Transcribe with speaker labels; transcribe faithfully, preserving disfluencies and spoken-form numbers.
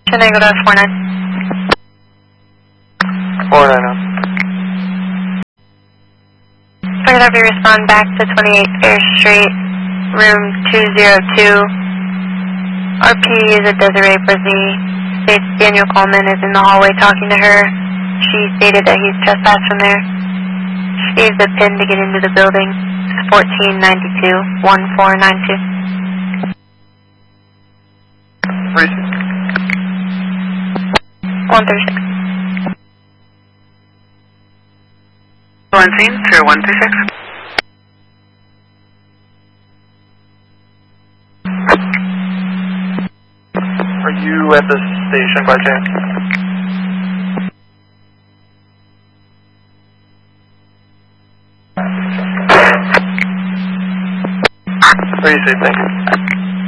Speaker 1: Can I go to four nine?
Speaker 2: four nine oh.
Speaker 1: I could have you respond back to twenty-eight Fair Street, room two oh two. R P is a Desiree Brzee. States Daniel Coleman is in the hallway talking to her. She stated that he's trespassed from there. She gave the pin to get into the building. It's fourteen ninety-two, one four nine two.
Speaker 2: three six.
Speaker 1: one thirty-six.
Speaker 3: One scene, zero one three six.
Speaker 2: Are you at the station by chance? Pretty safe, thank you.